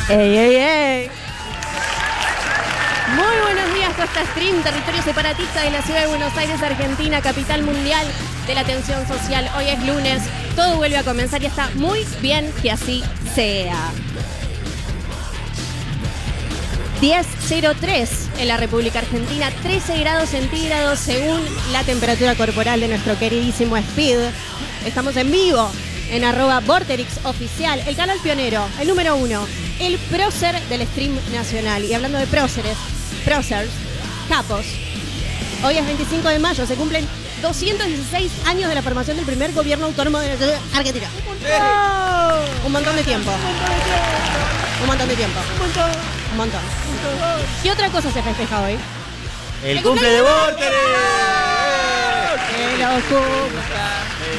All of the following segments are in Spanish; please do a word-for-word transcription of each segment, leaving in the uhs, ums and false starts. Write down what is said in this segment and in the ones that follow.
¡Ey, ey, ey! Muy buenos días, Costa Stream, territorio separatista de la ciudad de Buenos Aires, Argentina, capital mundial de la tensión social. Hoy es lunes, todo vuelve a comenzar y está muy bien que así sea. diez cero tres en la República Argentina, trece grados centígrados según la temperatura corporal de nuestro queridísimo Speed. Estamos en vivo en arroba Vorterix Oficial, el canal pionero, el número uno, el prócer del stream nacional. Y hablando de próceres, prócers, capos, hoy es veinticinco de mayo, se cumplen doscientos dieciséis años de la formación del primer gobierno autónomo de Argentina. Un montón de tiempo. Un montón de tiempo. Un montón. ¿Qué otra cosa se festeja hoy? El, el cumple de Vorterix. ¡Qué locura!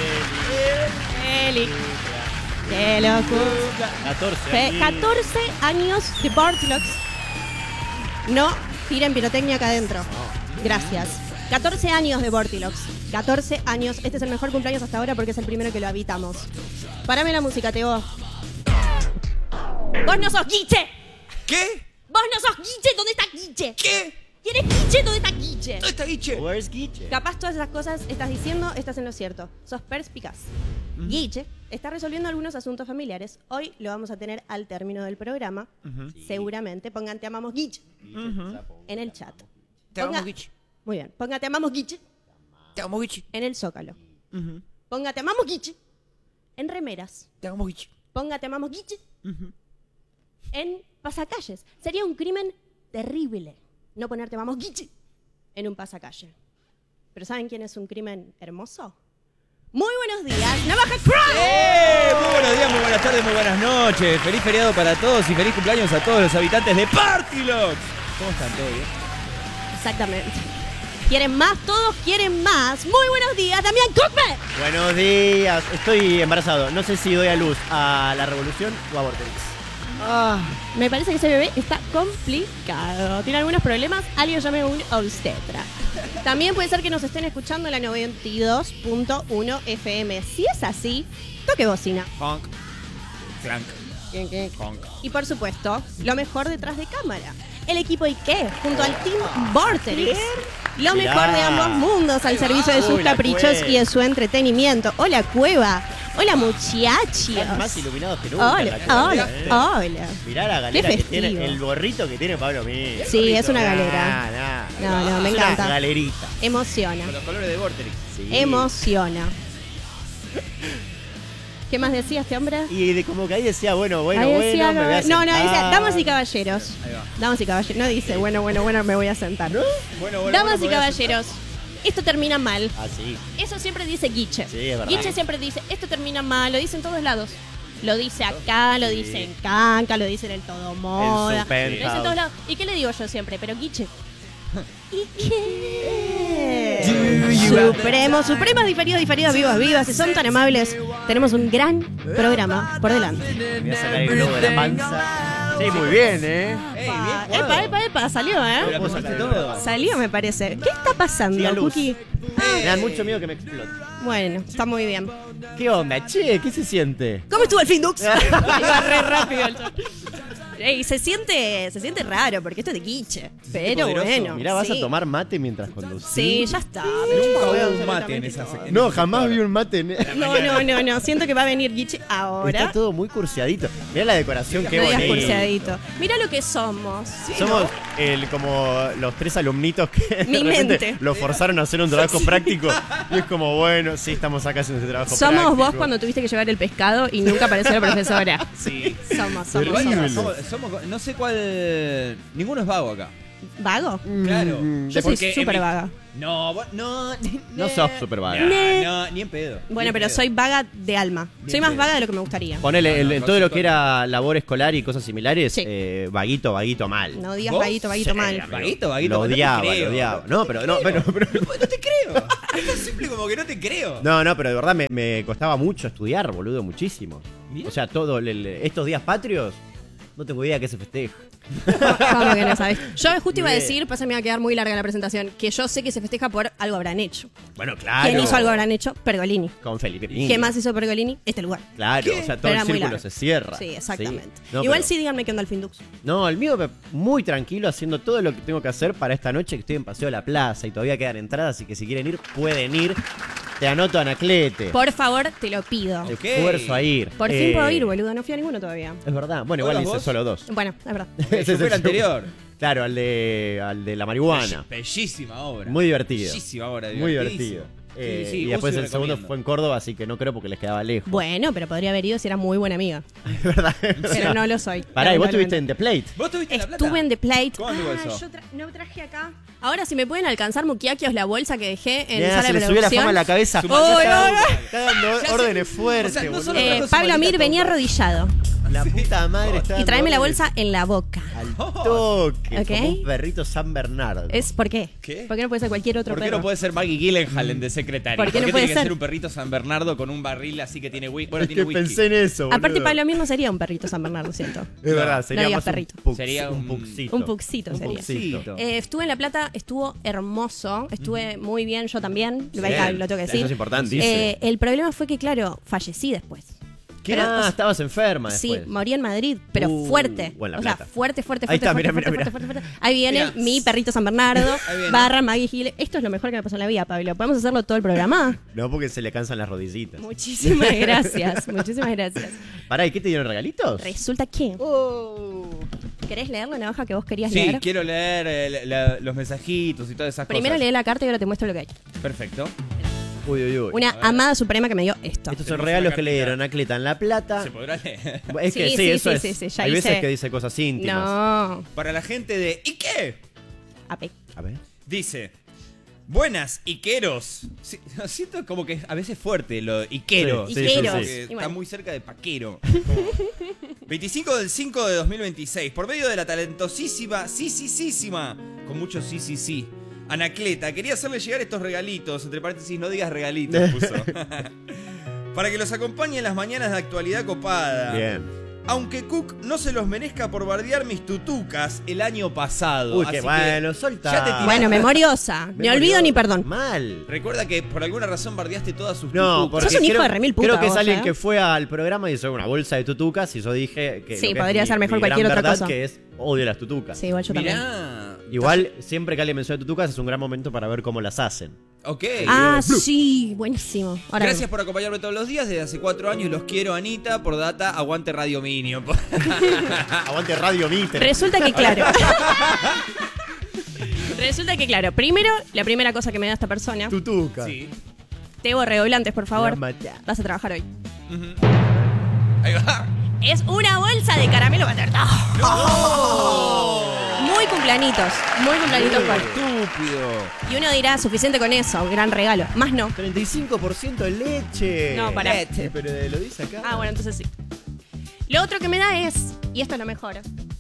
¡Qué ¡Qué locura! catorce, catorce años de Vorterix. No tiren pirotecnia acá adentro. Gracias. catorce años de Vorterix. catorce años. Este es el mejor cumpleaños hasta ahora porque es el primero que lo habitamos. Parame la música, Teo. ¡Vos no sos Guiche! ¿Qué? ¡Vos no sos Guiche! ¿Dónde está Guiche? ¿Qué? ¿Quién es Guiche? ¿Dónde está Guiche? ¿Dónde está Guiche? Where's Guiche? Capaz todas esas cosas estás diciendo, estás en lo cierto. Sos perspicaz. Uh-huh. Guiche está resolviendo algunos asuntos familiares. Hoy lo vamos a tener al término del programa. Uh-huh. Seguramente. Pongan Te amamos Guiche uh-huh. en el chat. Te amamos Guiche. Muy bien. Ponga Te amamos Guiche. Te amamos Guiche. En el Zócalo. Uh-huh. Ponga Te amamos Guiche en remeras. Te amamos Guiche. Ponga Te amamos Guiche uh-huh. en pasacalles. Sería un crimen terrible no poner Te amamos Guiche en un pasacalle. ¿Pero saben quién es un crimen hermoso? Muy buenos días, Navaja Crime. ¡Eh! Muy buenos días, muy buenas tardes, muy buenas noches. Feliz feriado para todos y feliz cumpleaños a todos los habitantes de Partilox. ¿Cómo están? ¿Todo bien? Exactamente. ¿Quieren más? Todos quieren más. Muy buenos días, Damián Cookman. Buenos días. Estoy embarazado. No sé si doy a luz a la revolución o a Vorterix. Oh, me parece que ese bebé está complicado. Tiene algunos problemas. Alguien llame a un obstetra. También puede ser que nos estén escuchando en la noventa y dos punto uno F M. Si es así, toque bocina. Honk. Clank. Honk. Y por supuesto, lo mejor detrás de cámara. El equipo Ike, junto al Team Vorterix. Lo Mirá. mejor de ambos mundos al servicio de sus Uy, la caprichos Cueva. y de su entretenimiento. Hola, Cueva. Hola, muchachos. Están más iluminados que nunca. Hola, la hola, ¿eh? hola. Mirá la galera que tiene, el gorrito que tiene Pablo Mí. Sí, es una galera. Nah, nah. No, no, me Es encanta. una galerita. Emociona. Con los colores de Vorterix. Sí. Emociona. ¿Qué más decía este hombre? Y de como que ahí decía, bueno, bueno, Ahí bueno, decía, me voy a no, no, sentar. dice damas y caballeros. Ahí va. Damas y caballeros. No dice, bueno, bueno, bueno, me voy a sentar. ¿No? Bueno, bueno, Damas bueno, y me voy a caballeros, esto termina mal. Ah, sí. Eso siempre dice Guiche. Sí, es verdad. Guiche siempre dice, esto termina mal, lo dice en todos lados. Lo dice acá, lo dice en Canca, lo dice en el Todo Moda. su Lo dice en penthouse. todos lados. ¿Y qué le digo yo siempre? Pero Guiche. ¿Y qué? Supremo, Supremos diferidos, diferidos, vivos, vivas. Si son tan amables, tenemos un gran programa por delante. Voy a sacar el globo de la panza. Sí, muy bien, ¿eh? Ey, bien Epa, jugado. epa, epa, epa, salió, ¿eh? Pero Puedo pusiste sacar el todo. globo. Salió, me parece. ¿Qué está Sí, a pasando, luz. Cookie? Me dan mucho miedo que me explote. Bueno, está muy bien. ¿Qué onda? Che, ¿qué se siente? ¿Cómo estuvo el fin, Dux? Iba re rápido el chat. Ey, se siente, se siente raro porque esto es de Guiche. Pero poderoso. bueno. Mirá, ¿vas sí. a tomar mate mientras conducís? Sí, ya está. me Nunca chupa hubo huevo un mate en absolutamente esa todo. en No, ese jamás sector. vi un mate en... No, no, no, no. Siento que va a venir Guiche ahora. Está todo muy cursiadito. Mirá la decoración, qué No digas bonito. cursiadito. Mira lo que somos. Somos el, como los tres alumnitos que de Mi repente mente. lo forzaron a hacer un trabajo práctico. Y es como, bueno, sí, estamos acá haciendo ese trabajo Somos práctico. vos cuando tuviste que llevar el pescado y nunca apareció la profesora. Sí. Somos, somos, Igual Terrible. somos. somos, somos- no sé cuál. Ninguno es vago acá. ¿Vago? Claro. Mm, Yo soy Porque en súper mi- vaga. No, vos- no. No sos súper vaga. Ne. No, no, ni en pedo. Bueno, Ni en pero pedo. soy vaga de alma. Bien Soy más pedo. vaga de lo que me gustaría. Ponele, el- No, en no, todo lo Rosito. que era labor escolar y cosas similares, Sí. eh, vaguito, vaguito mal. No digas ¿Vos? vaguito, vaguito Sí, mal. Vaguito, vaguito. Lo no te odiaba, creo. lo odiaba. No No, te pero, creo. no, pero, pero- No, no te creo. Es tan simple como que no te creo. No, no, pero de verdad me, me costaba mucho estudiar, boludo, muchísimo. Mirá. O sea, todo el- el- estos días patrios, no tengo idea qué se festeja. ¿Cómo que no sabes? Yo justo iba a Bien. decir, pasa que me va a quedar muy larga la presentación, que yo sé que se festeja por algo habrán hecho. Bueno, claro. ¿Quién hizo algo habrán hecho? Pergolini. Con Felipe Piña. ¿Qué más hizo Pergolini? Este lugar. Claro, o sea, todo Pero el era muy círculo largo. se cierra. Sí, exactamente. No, Igual pero- sí, díganme qué onda el Findux. No, el mío muy tranquilo haciendo todo lo que tengo que hacer para esta noche que estoy en Paseo de la Plaza y todavía quedan entradas, así que si quieren ir, pueden ir. Te anoto Anaclete. Por favor, te lo pido. Te Ok. esfuerzo a ir. Por Eh, fin puedo ir, boludo. No fui a ninguno todavía. Es verdad. Bueno, ¿Hola, igual hice vos? solo dos. Bueno, es verdad. Ese Yo es fui el el anterior. Claro, al de, al de la marihuana. Bellísima obra. Muy divertido. Bellísima obra. Muy divertidísimo. divertido. Eh, Sí, sí, y después uso y el segundo recomiendo. fue en Córdoba, así que no creo porque les quedaba lejos. Bueno, pero podría haber ido si era muy buena amiga. Es verdad. Pero no lo soy. Pará, ¿y vos lamentablemente. estuviste en The Plate? ¿Vos estuviste en La Plata? Estuve en The Plate. ¿Cómo anduvo Ah, eso? yo tra- no traje acá. Ahora, si me pueden alcanzar, muquiaquios, la bolsa que dejé en Mirá, sala se de le subió la producción. fama a la cabeza. Su Está maldita dando- cara. Está dando Ya órdenes se- fuertes, o sea, no boludo. solo- Eh, Trajo su Pablo maldita Amir venía torta. arrodillado. La puta madre está Y dando tráeme la órdenes bolsa en la boca. al toque. Ok. Como un perrito San Bernardo. ¿Es por qué? ¿Qué? ¿Por qué no puede ser cualquier otro ¿Por qué perro? no puede ser Maggie Gyllenhaal en de secretaria? ¿Por qué no tiene puede que ser? ser un perrito San Bernardo con un barril así que tiene whisky? Bueno, Es tiene que whisky. pensé en eso, boludo. Aparte, Pablo Amir no sería un perrito San Bernardo, siento. Es verdad, sería digas más perrito. un, pux, Sería un un- puxito. Un puxito Un sería. puxito. Eh, estuve en La Plata, estuvo hermoso, estuve muy bien, yo también, lo, Bien. lo tengo que Eso decir. es importante. Eh, el problema fue que, claro, fallecí después. ¿Qué? pero- Ah, estabas enferma Sí, después. morí en Madrid, pero Uh, fuerte. o en La o sea, Plata. fuerte, fuerte, Ahí fuerte, está, fuerte, mirá, fuerte, mirá, fuerte, fuerte, fuerte. Ahí viene Mirá. mi perrito San Bernardo, Ahí viene. barra Maggie Gil. Esto es lo mejor que me pasó en la vida, Pablo. ¿Podemos hacerlo todo el programa? No, porque se le cansan las rodillitas. Muchísimas gracias, muchísimas gracias. Pará, ¿y qué te dieron regalitos? Resulta que... Oh. ¿Querés leer la navaja que vos querías Sí, leer? quiero leer eh, la- la- los mensajitos y todas esas Primero cosas. lee la carta y ahora te muestro lo que hay. Perfecto. Uy, uy, uy. Una ver. amada suprema que me dio esto. Estos son Tenemos regalos una que le cartita. dieron a Cleta en La Plata. ¿Se podrá leer? Es que Sí, sí, sí, eso sí, es. sí, sí, ya Hay veces hice- que dice cosas íntimas. No. Para la gente de Ike. Ape. A ver. Dice, buenas Iqueros. Sí, siento como que a veces fuerte lo Iqueros. Sí, sí, Iqueros. sí, Que Y está bueno. muy cerca de Paquero. veinticinco del cinco de dos mil veintiséis. Por medio de la talentosísima, sí, sí, sísima, con mucho sí, sí, sí, Anacleta, quería hacerle llegar estos regalitos. Entre paréntesis, no digas regalitos, puso. Para que los acompañe en las mañanas de actualidad copada. Bien. Aunque Cook no se los merezca por bardear mis tutucas el año pasado. Uy, Así qué que bueno, soltá. ya te tiré. Bueno, memoriosa. Ni olvido ni perdón. Mal. Recuerda que por alguna razón bardeaste todas sus No, tutucas. porque Sos un hijo creo, de remil puta creo que es vos, alguien ¿eh? que fue al programa y hizo una bolsa de tutucas y yo dije que Sí, lo que es podría mi- ser mejor mi gran cualquier otra verdad, cosa. que es odio las tutucas. Sí, igual yo también. Mirá. Igual siempre que alguien menciona tutucas es un gran momento para ver cómo las hacen. Ok. Ah, sí, buenísimo. Ahora Gracias por acompañarme todos los días. Desde hace cuatro años los quiero, Anita. Por data, aguante Radio Minio. Aguante Radio Mitter. Resulta que claro. Resulta que claro. Primero, la primera cosa que me da esta persona. Tutuca. Sí. Tebo Redoblantes, por La favor. matá. Vas a trabajar hoy. Ujú. Ahí va. Es una bolsa de caramelo Butter. Muy cumplanitos. Muy cumplanitos fue. Estúpido. Y uno dirá, suficiente con eso, un gran regalo. Más no. treinta y cinco por ciento de leche. No, pará. Leche, pero eh, lo dice acá. Ah, bueno, entonces sí. Lo otro que me da es, y esto es lo mejor,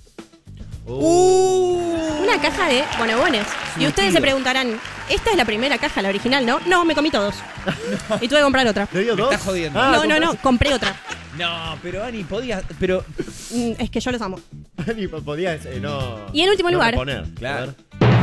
Uh. una caja de bonobones. Y ustedes se Surtido. preguntarán, ¿esta es la primera caja, la original, no? No, me comí todos. Y tuve que comprar otra. ¿Le dio Me dos? estás jodiendo. Ah, No, no, no, compré otra. No, pero Ani, podías. Pero. Mm, Es que yo los amo. Ni podías, eh, no. Y en último no lugar. reponer. Claro. A ver.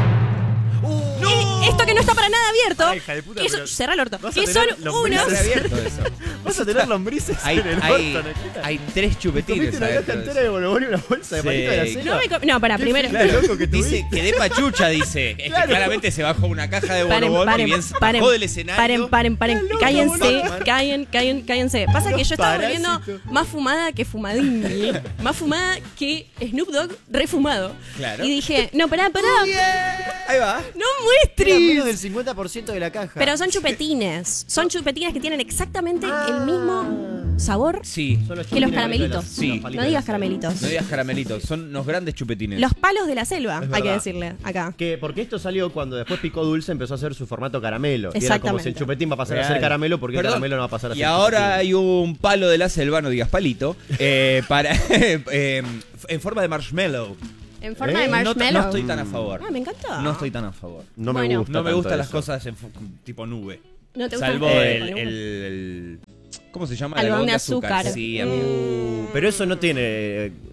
Eh, Esto que no está para nada abierto. Ay, hija de puta, que son- pero cerrá el orto. vas a Que tener son lombrices. unos. Está abierto eso. Vas a tener lombrices Hay, en el hay, orto, Nikita. hay tres chupetines. Comiste una adentro caja de entera de bonobón y una bolsa de Sí. palito de la No cena. No, me com- no, para, primero. Claro, loco que Dice tuviste. que de pachucha, dice. Es Claro. que claramente se bajó una caja de Paren, bonobón y paren, bien se paren, bajó del escenario. paren, paren, paren, Está loco, cállense, boludo. callen, callen, cállense. Pasa que Los yo estaba parásitos. volviendo más fumada que fumadín, más fumada que Snoop Dogg refumado. Claro. Y dije, no, pará, pará, Ahí va. no Era menos muestres. del cincuenta por ciento de la caja. Pero son chupetines, son chupetines que tienen exactamente el mismo sabor Sí. Son los que los chupetines caramelitos. de Sí. los palitos No de digas la caramelitos. No digas caramelitos, son unos grandes chupetines. Los palos de la selva, hay que verdad. decirle acá. Que porque esto salió cuando después Picó Dulce empezó a hacer su formato caramelo. Y era como Exactamente. si el chupetín va a pasar a Real. ser caramelo porque Perdón. el caramelo no va a pasar a ser Y ahora chupetín. hay un palo de la selva, no digas palito, eh, para eh, en forma de marshmallow. En forma ¿Eh? de No, marshmallow. no estoy tan a favor. Ah, me encantó. No estoy tan a favor. No me Bueno. gusta. No me tanto gustan las eso. cosas en fo- tipo nube. ¿No te gusta Salvo el- el, el, el- ¿cómo se llama? Algodón El de azúcar. Sí, amigo. Uh, pero eso no tiene.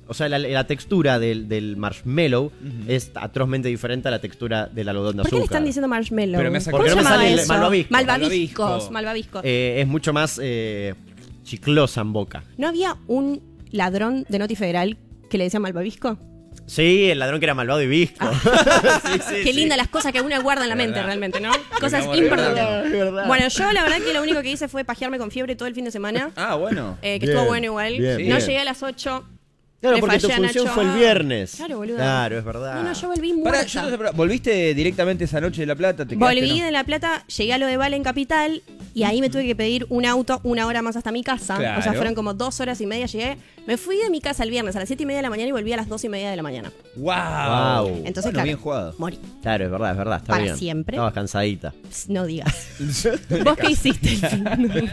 O sea, la, la textura del, del marshmallow es atrozmente diferente a la textura del algodón de ¿Por qué azúcar. le están diciendo marshmallow? Pero me hace ¿Cómo Porque se no me llamaba sale el eso? malvavisco. Malvaviscos. Malvavisco. Malvaviscos. Eh, es mucho más eh, chiclosa en boca. ¿No había un ladrón de Noti Federal que le decía malvavisco? Sí, el ladrón que era malvado y visco. Sí, sí, Qué sí. linda las cosas que uno guarda en la mente verdad. realmente, ¿no? Cosas acabo de importantes. recordar. Es verdad. Bueno, yo la verdad que lo único que hice fue pajearme con fiebre todo el fin de semana. Ah, bueno. eh, que Bien, estuvo bueno igual. bien, no bien. llegué a las ocho. Claro, Le porque tu fallé a función Nacho. fue el viernes. Claro, boludo. Claro, es verdad. No, no, yo volví muerta. Pará, yo no sé, pará, ¿volviste directamente esa noche de La Plata? ¿Te quedaste, Volví no? de La Plata, llegué a lo de Vale en Capital y ahí me tuve que pedir un auto una hora más hasta mi casa. Claro. O sea, fueron como dos horas y media. Llegué, me fui de mi casa el viernes a las siete y media de la mañana y volví a las dos y media de la mañana. ¡Wow! Wow. Entonces, Bueno, claro, bien jugado. morí. Claro, es verdad, es verdad. Está Para bien. siempre. Estabas cansadita. Pss, no digas. ¿Vos qué hiciste el fin?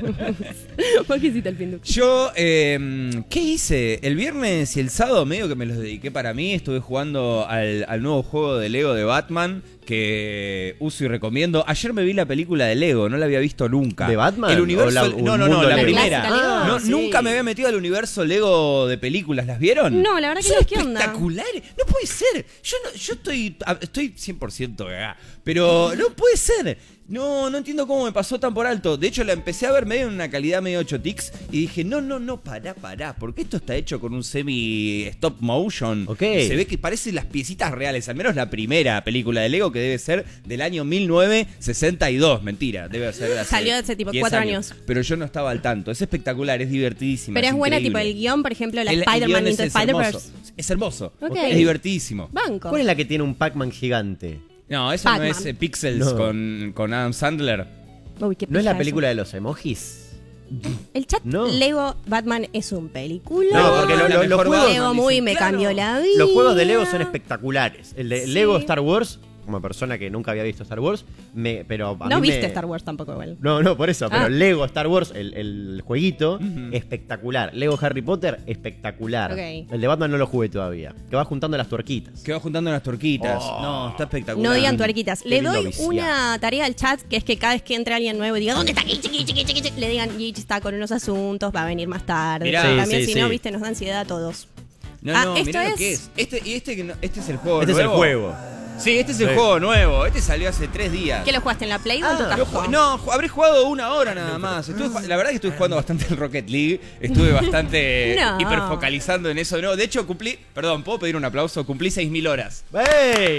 ¿Vos qué hiciste el fin? Yo, eh, ¿qué hice? El viernes y el sábado medio que me los dediqué para mí. Estuve jugando al, al nuevo juego de Lego de Batman que uso y recomiendo. Ayer me vi la película de Lego, no la había visto nunca. ¿De Batman? El universo, ¿O la- un no, no, no, mundo la Lego? primera. La clásica Lego. No, Sí. Nunca me había metido al universo Lego de películas, ¿las vieron? No, la verdad que Son no, ¿qué onda? espectaculares. No puede ser. Yo no, yo estoy estoy cien por ciento cagá, pero no puede ser. No, no entiendo cómo me pasó tan por alto. De hecho, la empecé a ver medio en una calidad medio ocho tics y dije, no, no, no, pará, pará, porque esto está hecho con un semi stop motion. Ok. Se ve que parecen las piecitas reales, al menos la primera película de Lego que debe ser del año mil novecientos sesenta y dos. Mentira, debe ser de hace Salió hace tipo diez cuatro años. Pero yo no estaba al tanto. Es espectacular, es divertidísima. Pero es buena, tipo increíble. el guión, por ejemplo, la El- el Spider-Man guión es- Into es Spider-Verse. hermoso. Es hermoso. Ok. Es divertidísimo. Banco. ¿Cuál es la que tiene un Pac-Man gigante? No, eso Pac-Man. no es eh, Pixels No. con, con Adam Sandler. Uy, qué ¿No es la pija película eso. de los emojis? El chat No. Lego Batman es un película. No, porque lo- la lo- los mejor juegos- Lego muy me Claro. cambió la vida. Los juegos de Lego son espectaculares. El de Sí. Lego Star Wars, como persona que nunca había visto Star Wars, me, pero a No mí viste me- Star Wars tampoco, igual. No, no, por eso. Pero Ah. Lego Star Wars, el, el jueguito, espectacular. Lego Harry Potter, espectacular. Ok. El de Batman no lo jugué todavía. Que va juntando las tuerquitas. Que va juntando las turquitas. Oh. No, está espectacular. No digan tuerquitas. Qué Le lindo doy viciar. una tarea al chat, que es que cada vez que entre alguien nuevo y diga, ¿dónde está Gich, Gich, Gich, Gich, Gich?", le digan, Gich está con unos asuntos, va a venir más tarde. Mirá. Porque Sí, también, sí, si no, sí. viste, nos da ansiedad a todos. No, Ah, no, esto mirá es- lo que es. Este, y este, que no- este es el juego Este es el nuevo. juego. Sí, este es el Sí. juego nuevo. Este salió hace tres días. ¿Qué lo jugaste en la Play o en tu Ah, Lo casco? ju- no, ju- habré jugado una hora nada más. Estuve ju- la verdad que estuve jugando bastante el Rocket League. Estuve bastante No. hiperfocalizando en eso. No, de hecho, cumplí. Perdón, ¿puedo pedir un aplauso? Cumplí seis mil horas. ¡Ey!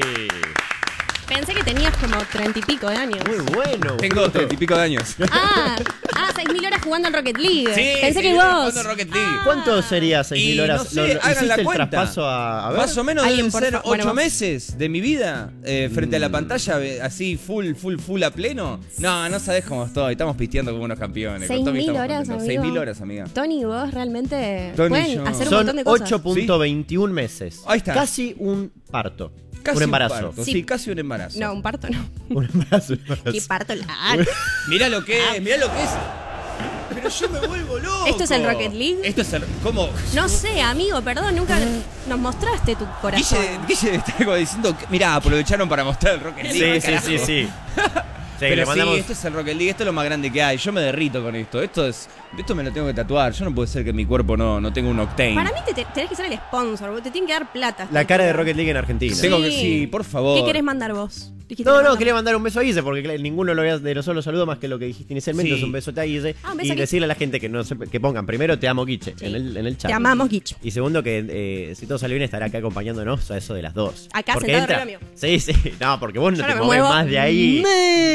Pensé que tenías como treinta y pico de años. Muy bueno. Tengo boludo. treinta y pico de años. Ah, ah, seis mil horas jugando al Rocket League. Sí, Pensé sí, que estuve vos. jugando Rocket League. ¿Cuánto sería seis mil Y horas? no sé, ¿Lo- lo- hagan ¿Hiciste la el cuenta. traspaso a, a ver? Más o menos Alguien, deben por ser fa- bueno, ocho vos- meses de mi vida eh, frente a Mm. la pantalla, eh, así full, full, full a pleno. No, no sabés cómo estoy. Estamos pisteando como unos campeones. Con seis Tommy mil estamos horas, contentos. amigo. seis mil horas, amiga. Tony, vos realmente Tony y pueden yo. hacer un Son montón de cosas. ocho punto veintiuno meses. Ahí está. Casi un parto. Casi un embarazo. parto, Sí. sí. casi un embarazo. No, un parto no. Un embarazo. un embarazo. Qué parto largo. Mirá lo que es, mirá lo que es. Pero yo me vuelvo loco. ¿Esto es el Rocket League? Esto es el. ¿Cómo? No sé, amigo, perdón, nunca nos mostraste tu corazón. Guille, Guille está como diciendo que, mirá, aprovecharon para mostrar el Rocket League. Sí, sí, sí, sí. Sí, Pero le mandamos- sí, esto es el Rocket League, esto es lo más grande que hay. Yo me derrito con esto. Esto es. Esto me lo tengo que tatuar. Yo no puede ser que mi cuerpo no, no tenga un octane. Para mí te, te- tenés que ser el sponsor, vos te tienen que dar plata. La cara de Rocket League en Argentina. Tengo que- sí, por favor. ¿Qué querés mandar vos? Dijiste No, que no, mandar- quería mandar un beso a Guille porque claro, ninguno lo había, de los solo saludo más que lo que dijiste inicialmente. Sí. Es un besote a Guille. Ah, un beso y a Guille. decirle a la gente que no se- que pongan primero te amo Guille Sí. en, el, en el chat. Te amamos, Guicho. Y segundo que eh, si todo sale bien estará acá acompañándonos a eso de las dos. Acá Porque sentado entra- arriba mío. Sí, sí. No, porque vos no Yo te no me movés muevo. más de ahí.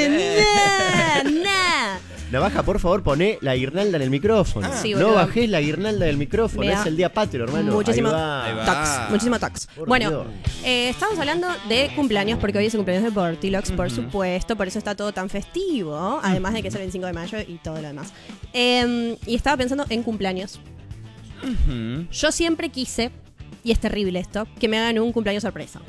Nah, nah. Navaja, por favor, poné la guirnalda en el micrófono. Ah. Sí, no boludo. bajés la guirnalda del micrófono. Me da Es el día patrio, hermano. Muchísimo Ahí va. Ahí va. tax, muchísimo tax. Por Bueno, Dios. eh, estamos hablando de cumpleaños porque hoy es el cumpleaños de Portilox, por supuesto, por eso está todo tan festivo, además de que es el veinticinco de mayo y todo lo demás. Eh, y estaba pensando en cumpleaños. Ujú. Yo siempre quise, y es terrible esto, que me hagan un cumpleaños sorpresa.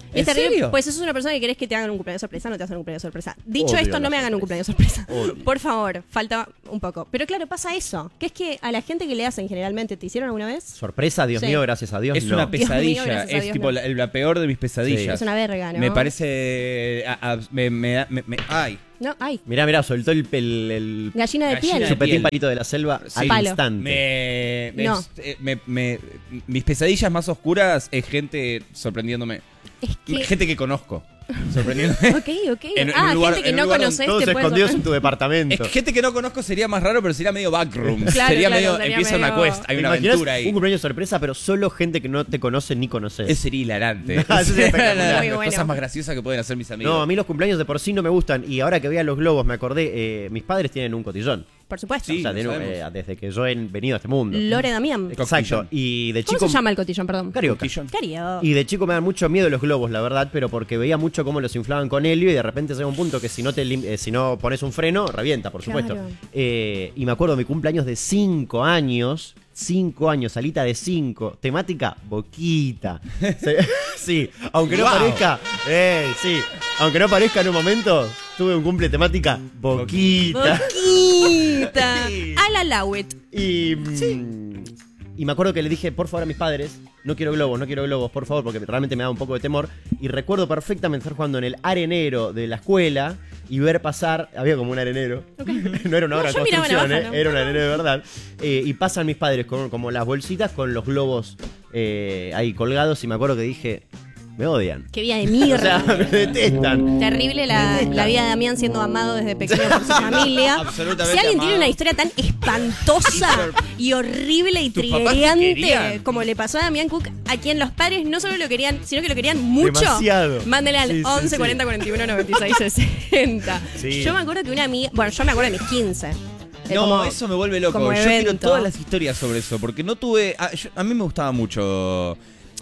Y es ¿En terrible, serio? pues sos una persona que querés que te hagan un cumpleaños sorpresa, no te hacen un cumpleaños sorpresa. Dicho Odio esto, no las me hagan un cumpleaños sorpresas. sorpresa. Odio. Por favor, falta un poco. Pero claro, pasa eso, que es que a la gente que le hacen generalmente, ¿te hicieron alguna vez? Sorpresa, Dios Sí. mío, gracias a Dios. Es no. una Dios mío, pesadilla, gracias a es Dios, tipo no. la, la peor de mis pesadillas. Es una verga, ¿no? Me parece... a- a- me, me, da- me- me- ay. No, ay, Mirá, mirá, soltó el, el, el gallina de Gallina piel. de chupetín piel. palito de la selva Sí. al Palo. instante. Me, me- No. eh, me- me- mis pesadillas más oscuras es gente sorprendiéndome. Es que... Gente que conozco. Sorprendiéndome. Ok, ok. En- en ah, un lugar- gente que en un no lugar donde conoces Todos te puede escondidos en sorprender. tu departamento. Es que gente que no conozco sería más raro, pero sería medio backrooms. Claro, sería claro, medio. sería empieza una medio- quest, hay ¿Te una imaginas aventura ahí. un cumpleaños sorpresa, pero solo gente que no te conoce ni conoces? Ese sería hilarante. Eso sería espectacular. Muy Las bueno. cosas más graciosas que pueden hacer mis amigos. No, a mí los cumpleaños de por sí no me gustan. Y ahora que veía los globos, me acordé, eh, mis padres tienen un cotillón. Por supuesto. Sí. o sea, lo tienen, sabemos. eh, desde que yo he venido a este mundo. Lore Damián. Exacto. Cotillón. Y de ¿Cómo chico. se llama el cotillón, perdón? Carioca. Cotillón. Cario. Y de chico me dan mucho miedo los globos, la verdad, pero porque veía mucho cómo los inflaban con helio y de repente llega un punto que si no te lim- eh, si no pones un freno, revienta, por supuesto. Claro. Eh, y me acuerdo de mi cumpleaños de cinco años. cinco años, salita de cinco, temática boquita. Se- sí, aunque no Wow. parezca, eh, sí, aunque no parezca en un momento, tuve un cumple temática boquita. Boquita. Sí. A la Lauet. Y, mm, y me acuerdo que le dije, por favor, a mis padres, no quiero globos, no quiero globos, por favor, porque realmente me da un poco de temor. Y recuerdo perfectamente estar jugando en el arenero de la escuela y ver pasar, había como un arenero, no era una No, obra de yo miraba construcción, navaja, eh, ¿no? era un arenero de verdad. Eh, y pasan mis padres con como las bolsitas con los globos eh, ahí colgados y me acuerdo que dije, me odian. Qué vida de O mierda. sea, me detestan. Terrible la, la vida de Damián siendo amado desde pequeño por su familia. Absolutamente Si alguien amado. tiene una historia tan espantosa y horrible y ¿Tus papás te triggerante querían? como le pasó a Damián Cook, a quien los padres no solo lo querían, sino que lo querían mucho, Demasiado. mándele al Sí, sí, once sí. cuarenta cuarenta y uno noventa y seis sesenta. Sí. Yo me acuerdo que una amiga, bueno, yo me acuerdo de mis quince. Eh, No, como- eso me vuelve loco. como Yo quiero evento. todas las historias sobre eso, porque no tuve... A, yo- a mí me gustaba mucho...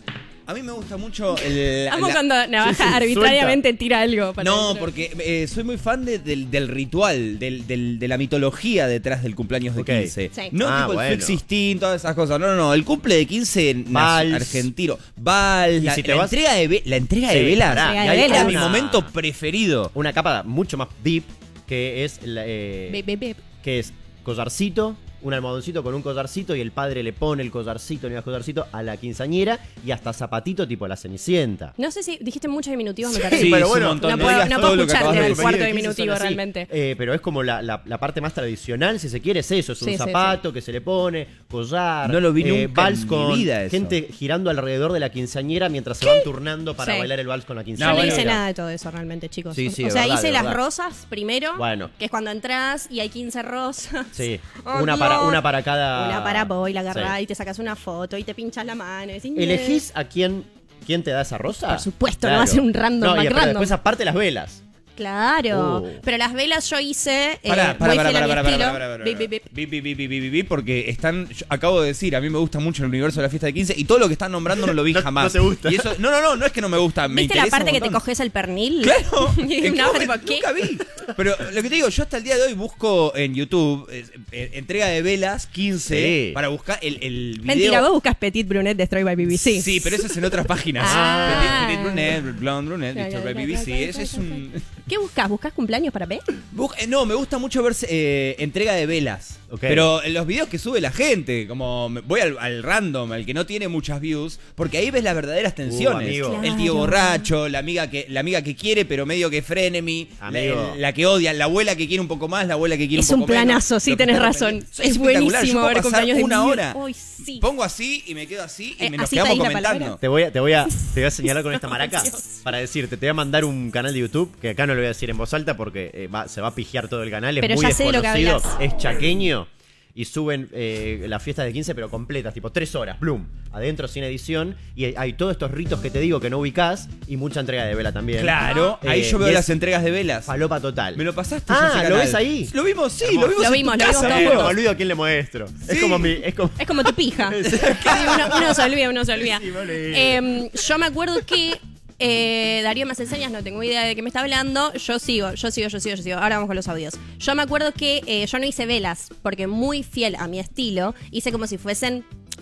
A mí me gusta mucho el... Amo la- cuando Navaja Sí, sí, arbitrariamente tira algo. para No, dentro. porque eh, soy muy fan de- del, del ritual, del, del- de la mitología detrás del cumpleaños de Ok. quince. Sí. No Ah, tipo bueno. el Sweet sixteen, todas esas cosas. No, no, no. El cumple de quince naci- Vals. argentino. Vals, Y la, si te la vas- entrega de, ve- la entrega Sí, de velas. pará, y y hay ahí era una- mi momento preferido. Una capa mucho más deep que es la, eh, Bip, bip, bip. que es collarcito, un almohadoncito con un collarcito y el padre le pone el collarcito, el collarcito a la quinceañera y hasta zapatito tipo la Cenicienta. No sé si dijiste muchos diminutivos, me Sí, parece. Sí, pero es bueno, un montón. no No puedo, digas no todo puedo lo que acabas escucharte de el decir. cuarto Los quince diminutivo son así. realmente. Eh, pero es como la, la- la parte más tradicional, si se quiere, es eso, es un Sí, sí, zapato que se le pone, collar, No lo vi eh, nunca vals en mi con vida eso. gente girando alrededor de la quinceañera mientras se van turnando para Sí. bailar el vals con la Yo quinceañera. no bueno, hice mira. nada de todo eso realmente, chicos. Sí, sí, o de sea, verdad, hice de las verdad. rosas primero, Bueno. que es cuando entras y hay quince rosas. Sí, Oh, una, Dios. para, una para cada... Una para vos y la agarrás Sí. y te sacas una foto y te pinchas la mano. Y decís, ¿Elegís a quién, quién te da esa rosa? Por supuesto, no va a ser un random No, y más pero random. después aparte las velas. Claro. Uh. Pero las velas yo hice eh, Pará, pará, muy pará, fiel a pará, mi pará, estilo. pará, pará, pará, Bip, bip, bip. Bip, bip, bip, bip, bip, bip, porque están, yo acabo de decir, a mí me gusta mucho el universo de la fiesta de quince y todo lo que están nombrando no lo vi No- jamás. no te gusta. Y eso, no, no, no, no es que no me gusta, me ¿Viste la interesa parte un que te montón. coges el pernil? Claro, Y ¿en una qué tipo, momento? ¿qué? Nunca vi. Pero lo que te digo, yo hasta el día de hoy busco en YouTube eh, eh, entrega de velas quince Sí. para buscar el, el video. Mentira, vos buscas Petit Brunette Destroy by B B C. Sí, pero eso es en otras páginas. Ah. Petit, Petit Brunette, Blonde Brunette, Ya, Victor ya, by ya, B B C. ya, ya, Es, es ya, un... ¿Qué buscas? ¿Buscas cumpleaños para P? Bus- eh, No, me gusta mucho ver eh, entrega de velas. Ok. Pero en los videos que sube la gente, como me- voy al, al random, al que no tiene muchas views, porque ahí ves las verdaderas tensiones. amigo. El tío Claro. borracho, la amiga que la amiga que quiere pero medio que frenemy, la, Amigo. la que odia, la abuela que quiere un poco más, la abuela que quiere Es un un poco menos. planazo, sí, Lo que tenés está razón. reprendiendo. Es espectacular. buenísimo Yo puedo ver pasar cumpleaños de una niños. hora. Uy, sí. Pongo así y me quedo así y Eh, me nos así quedamos está ahí la comentando. palabra. Te voy a, te voy a, te voy a señalar con esta maraca Dios. para decirte, te voy a mandar un canal de YouTube, que acá no lo voy a decir en voz alta porque eh, va- se va a pigiar todo el canal, es Pero muy ya sé de lo que desconocido, hablas. es chaqueño y suben eh, las fiestas de quince pero completas, tipo tres horas, bloom, adentro sin edición y hay, hay todos estos ritos que te digo que no ubicás y mucha entrega de vela también. Claro, ahí Eh, yo veo y las es entregas de velas. Falopa total. Me lo pasaste. Ah, ya ese ¿lo canal. ves ahí? Lo vimos, sí, lo vimos. Lo en vimos, tu lo vimos casa, todos Amigo, juntos. me olvido a quién le muestro. Es Sí. como mi, es como Es como tu pija. Sí, uno, uno se olvida, uno se olvida. Sí, me olvidé. Eh, yo me acuerdo que eh, Darío me hace señas, no tengo idea de qué me está hablando. Yo sigo, yo sigo, yo sigo, yo sigo. Ahora vamos con los audios. Yo me acuerdo que eh, yo no hice velas, porque muy fiel a mi estilo, hice como si fuesen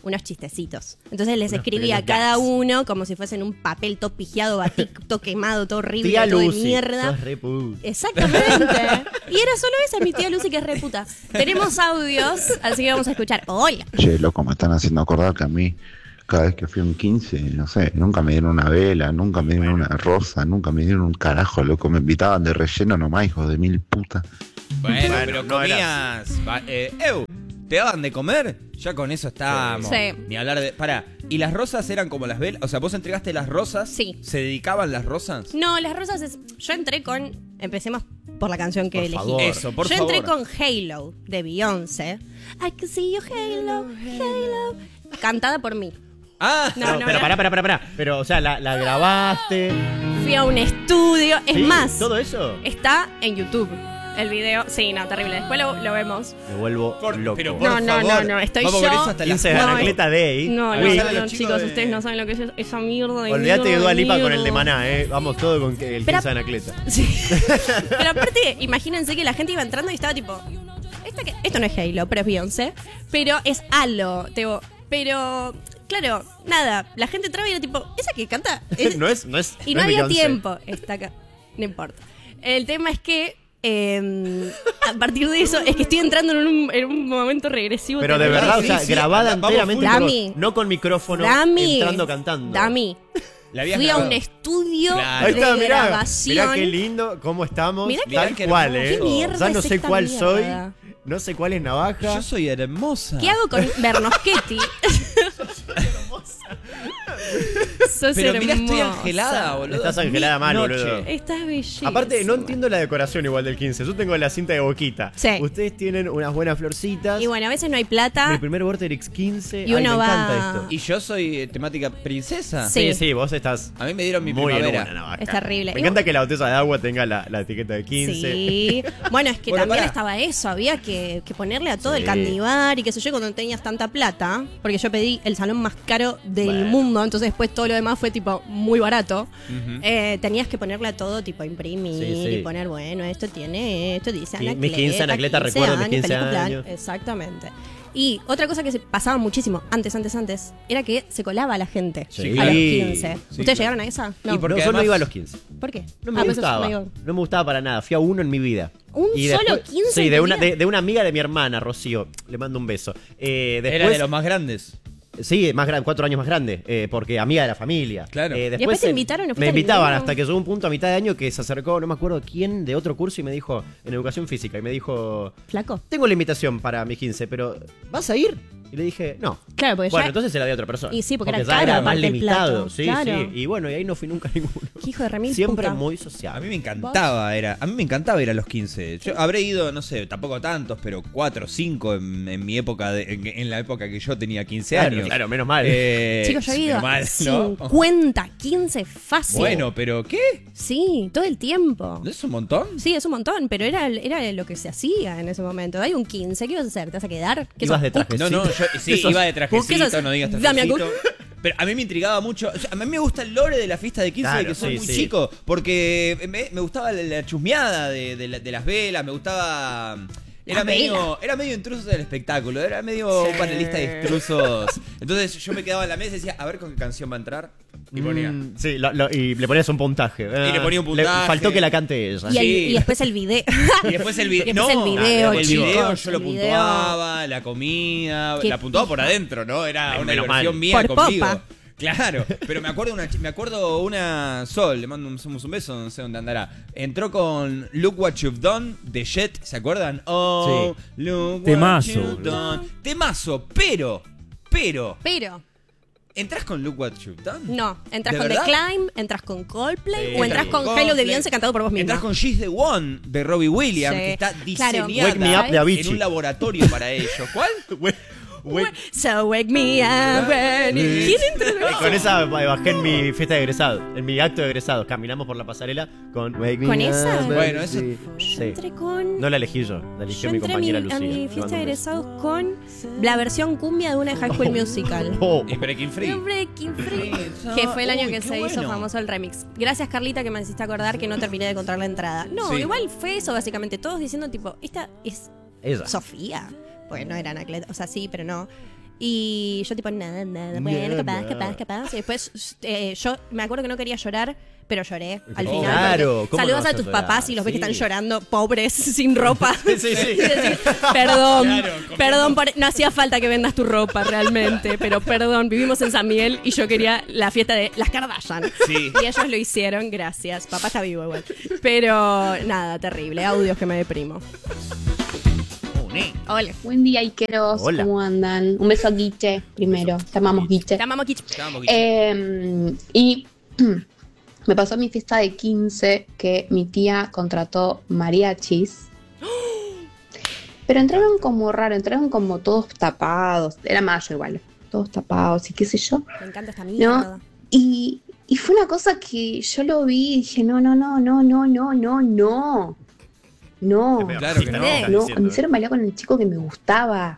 unos chistecitos. Entonces les Unos escribía a pequeños cada gags. uno como si fuesen un papel todo pijiado, batik, todo quemado, todo horrible, Tía todo de Lucy, mierda. sos re pu- Exactamente. Y era solo esa, mi tía Lucy, que es re puta. Tenemos audios, así que vamos a escuchar. Hola. Che, loco, me están haciendo acordar que a mí, cada vez que fui a un quince, no sé, nunca me dieron una vela, nunca me dieron una rosa, nunca me dieron un carajo, loco. Me invitaban de relleno nomás, hijos de mil putas. Bueno, Bueno, pero no era comías. va- eh, eu, ¿te daban de comer? Ya con eso estábamos. Sí. Ni hablar de. Pará, ¿y las rosas eran como las velas? O sea, vos entregaste las rosas. Sí. ¿Se dedicaban las rosas? No, las rosas es... Yo entré con... Empecemos por la canción que Por elegí. favor. Eso, por Yo favor. entré con Halo, de Beyoncé. I can see your Halo, Halo. Cantada por mí. Ah, No, No, no, pero no. pará, pará, pará, pará. Pero, o sea, la, la grabaste. Fui a un estudio. Es ¿Sí? más, ¿Todo eso? está en YouTube. El video, sí, no, terrible. Después lo, lo vemos. Me vuelvo Por- loco. pero por No, no, favor. no, no, estoy Vamos yo. con eso hasta las quince de No, Anacleta Day. No, no, Avisale no, a los no, chicos chicos, de- ustedes no saben lo que es esa mierda de Olvídate mierda de Dua de Lipa con mierda. el de Maná, eh. Vamos todo con que el Pero- quince de Anacleta. Sí. Pero aparte, imagínense que la gente iba entrando y estaba tipo, "Esta que- esto no es Halo, pero es Beyoncé, pero es Halo, Teo. Pero, claro, nada, la gente entraba y era tipo, ¿esa que canta? Es- no es, no es. y no, es había Beyoncé. tiempo. Está acá, no importa. El tema es que, eh, a partir de eso, es que estoy entrando en un, en un momento regresivo. Pero de terrible. verdad, o Sí, sea, sí, grabada vamos enteramente. full. por- Dami. no con micrófono Dami, entrando cantando. Dami. La habías Fui a grabado. un estudio Claro. Ahí de está, mirá. grabación. Mirá qué lindo, cómo estamos. Mirá qué- tal mirá qué cual, hermoso. eh. ¿Qué mierda Ya no es sé esta cuál soy. mierda? No sé cuál es navaja. Yo soy hermosa. ¿Qué hago con Bernoschetti? Sos Pero mirá, estoy hermosa. angelada, boludo. Estás angelada Mi mal, noche. boludo. Estás bellísima. Aparte, no entiendo la decoración igual del quince. Yo tengo la cinta de boquita. Sí. Ustedes tienen unas buenas florcitas. Y bueno, a veces no hay plata. Mi primer Vorterix quince. Y Ay, uno me va- encanta esto. Y yo soy eh, temática princesa. Sí. Sí, sí, vos estás A mí me dieron mi muy en primavera. una navaja. Es terrible. Me encanta que la botella de agua tenga la, la etiqueta de quince. Sí. Bueno, es que Bueno, también pará. estaba eso. Había que, que ponerle a todo Sí. el candy bar y qué sé yo, cuando no tenías tanta plata. Porque yo pedí el salón más caro del Bueno. mundo. Entonces después todo lo demás fue tipo muy barato. Ujú. Eh, tenías que ponerle a todo, tipo imprimir Sí, sí. y poner, bueno, esto tiene esto, dice Y mis Anacleta. quince, Anacleta, recuerdo mis quince feliz cumpleaños. años. Exactamente. Y otra cosa que se pasaba muchísimo antes, antes, antes, era que se colaba la gente Sí. a los Sí. quince. Sí, ¿Ustedes claro. llegaron a esa? No. Y por- No, Porque yo no además- iba a los quince. ¿Por qué? No me Ah, pues gustaba. eso, amigo. No me gustaba para nada. Fui a uno en mi vida. ¿Un solo quince Sí, en de tu una, vida? de, de una amiga de mi hermana, Rocío. Le mando un beso. Eh, después, Era de los más grandes. Sí, más grande, cuatro años más grande, eh, porque amiga de la familia. Claro. Eh, ¿Y después te eh, invitaron y fuiste Me al invitaban invierno? hasta que llegó un punto a mitad de año que se acercó, no me acuerdo quién, de otro curso y me dijo, en educación física, y me dijo, ¿Flaco? tengo la invitación para mis quince, pero ¿vas a ir? Y le dije, no. Claro, porque Bueno, ya... entonces se la di a otra persona. Y sí, porque era ya caro, era más aparte el limitado. plato, Sí, claro. sí. Y bueno, y ahí no fui nunca a ninguno. Qué hijo de remil Siempre puta. muy A sociable. mí me encantaba, era, a mí me encantaba ir a los quince. Yo habré ido, no sé, tampoco tantos, pero cuatro o cinco en, en mi época, de- en, en la época que yo tenía quince Claro, años. claro, menos mal. Eh, Chicos, yo he ido menos mal, ¿no? cincuenta, quince fácil. Bueno, pero ¿qué? Sí, todo el tiempo. ¿No es un montón? Sí, es un montón, pero era, era lo que se hacía en ese momento. Hay un quince, ¿qué vas a hacer? ¿Te vas a quedar? ¿Qué Ibas sos, de Cook? traje. No, no, yo sí, ¿Qué sos? iba de ¿Qué sos? trajecito, no digas Dame a trajecito. Pero a mí me intrigaba mucho. o sea, a mí me gusta el lore de la fiesta de quince de Claro, que soy sí, muy sí. chico. Porque me, me gustaba la, la chusmeada de, de la- de las velas, me gustaba. Era Las medio, velas. era medio intruso del espectáculo, era medio un panelista de intrusos. Entonces yo me quedaba en la mesa y decía, a ver con qué canción va a entrar. Y ponía. Mm, sí, lo- lo- y le ponías un puntaje. Y le ponía un puntaje. faltó que la cante ella. Y, el- Sí. y después el video. Y después el video. Y después no, el video, el chicos, video yo lo el video. puntuaba, la comida, Qué la puntuaba por adentro, ¿no? Era Ay, una menos diversión mal. mía Por conmigo. popa. Claro, pero me acuerdo una chi- me acuerdo una Sol, le mando un, somos un beso, no sé dónde andará. Entró con Look What You've Done de Jet, ¿se acuerdan? Oh, look Temazo, what you've boludo. done. Temazo, pero, pero, Pero, ¿entras con Look What You've Done? no. Entras ¿De con verdad? The Climb, entras con Coldplay Sí. o entras con Halo de Coldplay. Beyoncé cantado por vos mismo. Entras con She's the One de Robbie Williams, Sí. que está Claro. diseñada Wake Me Up de Avicii. en un laboratorio para ellos. ¿Cuál? So wake me up when it- ¿Quién entró? Y con esa bajé en mi fiesta de egresados, en mi acto de egresados. Caminamos por la pasarela con Wake Me ¿Con Up, esa? baby. Bueno, eso- Sí. Yo Sí. entré con... No la elegí yo, la eligió Yo mi entré a mi, compañera a Lucía. mi Le fiesta mando de un beso. egresados con la versión cumbia de una de High School Musical. Oh. Y Breaking Free. Breaking Free. Sí, Que fue el año uy, que qué se hizo bueno. famoso el remix. Gracias, Carlita, que me hiciste acordar que no terminé de encontrar la entrada. No, Sí. igual fue eso, básicamente. Todos diciendo, tipo, esta es Ella. Sofía. Porque no era Anacleta. O sea, sí, pero no. Y yo tipo, nada, nada, bueno, capaz, capaz, capaz. Y después eh, yo me acuerdo que no quería llorar, pero lloré al Oh, final. claro, porque ¿cómo saludas no a vas a tus llorar? papás y los ves que Sí. están llorando, pobres, sin ropa. Sí, sí. Y decís, perdón, Claro, comiendo. perdón, por- no hacía falta que vendas tu ropa realmente, pero perdón, vivimos en San Miguel y yo quería la fiesta de las Kardashian. Sí. Y ellos lo hicieron, gracias. Papá está vivo igual. Pero nada, terrible, audios que me deprimo. Oh, ne. Hola. Buen día, Ikeros. Hola. ¿Cómo andan? Un beso a Guiche primero. Te amamos, Guiche. Te amamos, Kitch. Estábamos aquí. Eh, y me pasó en mi fiesta de quince que mi tía contrató mariachis. Pero entraron como raro, entraron como todos tapados. Era mayo igual. Todos tapados y qué sé yo. Me encanta esta mierda. Y, y fue una cosa que yo lo vi y dije, no, no, no, no, no, no, no, no. No, Claro que no. Estás no, diciendo. me hicieron bailar con el chico que me gustaba.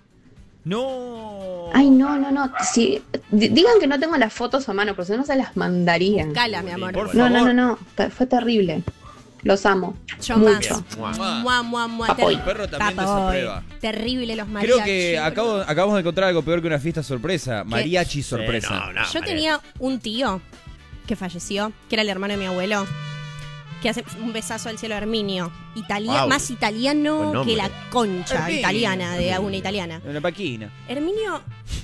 No. Ay, no, no, no. Si, di- digan que no tengo las fotos a mano, porque si no se las mandarían. Cala, mi amor. Por No, no, favor. no, no. Te- Fue terrible. Los amo. Yo Mucho. más. Mua. Mua, mua, mua. Papoy. Ter- El perro también Papoy. desaprueba. Terrible los mariachis. Creo que acabo, acabamos de encontrar algo peor que una fiesta sorpresa. Mariachi sorpresa. Sí, no, no, Yo María. tenía un tío que falleció, que era el hermano de mi abuelo, que hace un besazo al cielo a Herminio. Italia- Wow. Más italiano Buen nombre. que la concha Herminio. italiana de una italiana. Una paquina. Herminio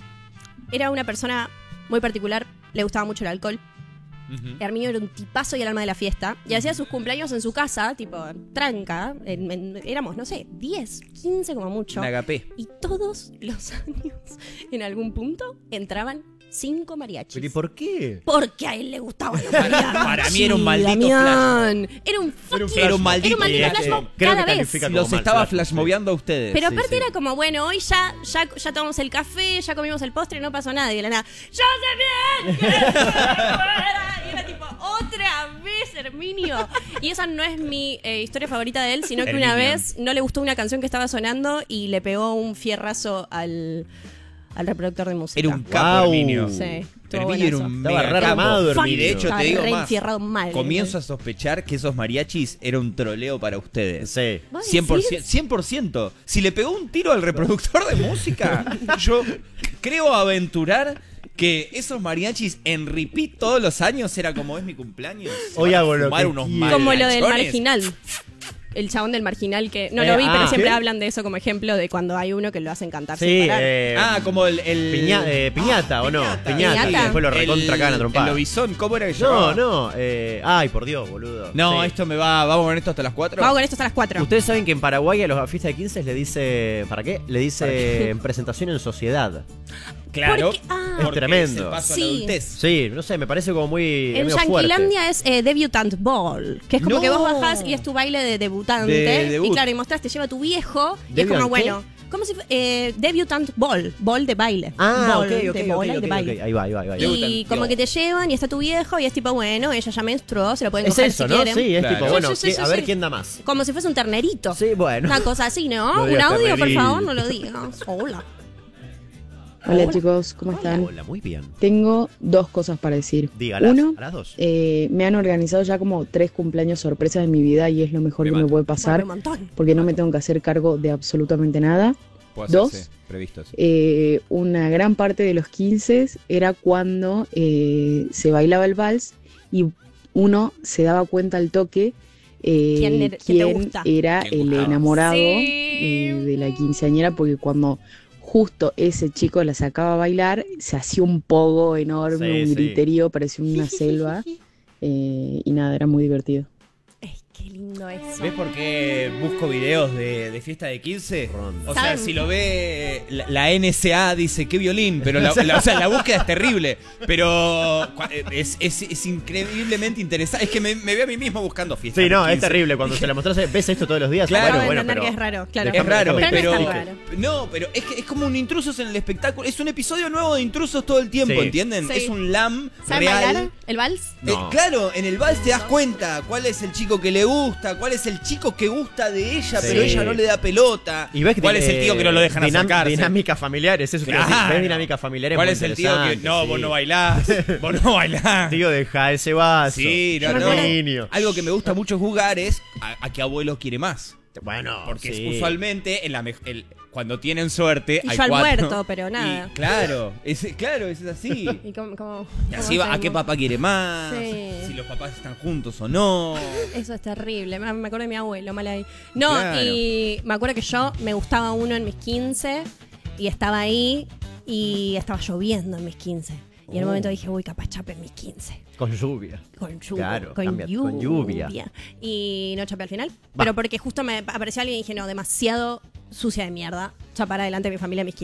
era una persona muy particular, le gustaba mucho el alcohol. Ujú. Herminio era un tipazo y el alma de la fiesta. Y hacía sus cumpleaños en su casa, tipo, tranca. en- en- éramos, no sé, diez, quince como mucho. Un agapé. Y todos los años, en algún punto, entraban cinco mariachis. ¿Pero y por qué? Porque a él le gustaban los Para- mariachis. para mí era un maldito Damián. Era un fucking... Era un maldito Era un maldito flash flash mob. mob Creo cada que vez. califica como Los mal, estaba flash mob, flashmobeando a ustedes. Pero Sí, aparte sí. era como, bueno, hoy ya, ya, ya tomamos el café, ya comimos el postre, no pasó nada. Y de la nada, ¡yo sé bien! ¡Que eres fuera! Y era tipo, otra vez, Herminio. Y esa no es mi eh, historia favorita de él, sino que una Herminio. vez no le gustó una canción que estaba sonando y le pegó un fierrazo al, al reproductor de música. Era un capo, Wow. Herminio. Sí, estuvo Herminio era buenazo. un Estaba mega re capo. armado, Y de Herminio. hecho, Estaba te digo re más. enfierrado mal. Comienzo a sospechar que esos mariachis era un troleo para ustedes. Sí. ¿Vos cien por ciento, decís? cien por ciento. Si le pegó un tiro al reproductor de música, yo creo aventurar que esos mariachis en repeat todos los años era como es mi cumpleaños. se Hoy van a hago lo fumar que unos quiero. Como lo del malachones. marginal. El chabón del marginal que no Eh, lo vi, pero ah, siempre ¿qué? hablan de eso como ejemplo de cuando hay uno que lo hacen cantar Sí, sin parar. eh, Ah, como el. el... piña- eh, piñata, ¿o no? piñata. Piñata. Piñata. Y después lo recontra cagan a El trompada. lobizón, ¿cómo era que No, llamaba? no. Eh, ay, por Dios, boludo. No, Sí. esto me va. Vamos con esto hasta las cuatro. Vamos con esto hasta las cuatro. Ustedes saben que en Paraguay a los a fiesta de quince le dice. ¿Para qué? Le dice en presentación en sociedad. Claro. Porque- ah. Es porque tremendo. es el paso a Sí. la adultez. Sí, no sé, me parece como muy. En medio fuerte. Yanquilandia es eh, Debutant Ball, que es como No. que vos bajás y es tu baile de debutante. De debut. Y claro, y mostrás, te lleva tu viejo. Y es ¿Debutant como, qué? bueno, como si fu- eh, Debutant Ball, ball de baile. Ah, ball ok, ok, de ok, bola y ok, de ok. baile. Ahí va, ahí va, ahí va. Y Debutant como Ball. que te llevan y está tu viejo y es tipo, bueno, ella ya menstruó, se lo pueden Es coger eso, si ¿no? quieren. Sí, es Claro. tipo, Sí, bueno, sí, sí, ¿qué- sí, a ver sí. quién da más. Como si fuese un ternerito. Sí, bueno. Una cosa así, ¿no? No un digas audio, por ternerito. favor, no lo digas. Hola. Hola chicos, ¿cómo están? Hola, muy bien. Tengo dos cosas para decir. Dígalas. Uno, ¿A las dos? eh, me han organizado ya como tres cumpleaños sorpresas en mi vida y es lo mejor Me que me mata. puede Bueno, pasar un montón. porque no me tengo que hacer cargo de absolutamente nada. Puedo Dos. hacerse previsto, sí. Eh, una gran parte de los quince era cuando eh, se bailaba el vals y uno se daba cuenta al toque eh, ¿Quién era- que te quién gusta? era ¿Quién el gustaba? enamorado Sí. eh, de la quinceañera, porque cuando justo ese chico la sacaba a bailar, se hacía un pogo enorme, Sí, un sí. griterío, parecía una selva. eh, y nada, era muy divertido. Ay, qué lindo eso. ¿Ves por qué busco videos de, de fiesta de quince? Ronda. O sea, ¿Saben? si lo ve la, la N S A dice qué violín, pero la, la- o sea, la búsqueda es terrible. Pero cua- es, es, es increíblemente interesante. Es que me, me veo a mí mismo buscando fiesta. Sí, de no, es quince. terrible. Cuando se la mostrás, ¿ves esto todos los días? Claro. Acabo bueno, de bueno, entender pero. que es raro, claro. Es raro, Déjame- pero, Pero no es tan raro. no, pero es que es como un intrusos en el espectáculo. Es un episodio nuevo de intrusos todo el tiempo, Sí. ¿entienden? Sí. Es un lam ¿Saben real. bailar el vals? Eh, No. claro, en el vals te das cuenta cuál es el chico que le gusta, cuál es el chico que gusta de ella, Sí. pero ella no le da pelota. Y ves que cuál tiene, es el tío que no lo dejan dinam- acercarse. Dinámicas familiares, eso quiero decir. Claro. ¿Ves dinámicas familiares? ¿Cuál muy es el tío que interesantes, no, sí. vos no bailás, vos no bailás? Tío, deja ese vaso. Sí, no, Yo me no. acuerdo- Niño. Algo que me gusta mucho jugar es a, a que abuelo quiere más. Bueno, Porque sí. usualmente en la mej- el- cuando tienen suerte, Y hay yo al cuatro. muerto, pero nada. Y claro, es, claro, es así. ¿Y cómo, cómo- Y cómo así va, ¿a hacemos? qué papá quiere más? Sí. Si los papás están juntos o no. Eso es terrible. Me me acuerdo de mi abuelo, mal ahí. No, Claro. y me acuerdo que yo me gustaba uno en mis quince y estaba ahí y estaba lloviendo en mis quince. Y en un Oh. momento dije, uy, capaz chape en mis quince. Con lluvia. Con lluvia. Claro, con, cambia- lluvia. con lluvia. Y no chapé al final. Pero porque justo me apareció alguien y dije, no, demasiado sucia de mierda. Chapar adelante de mi familia en mis quince.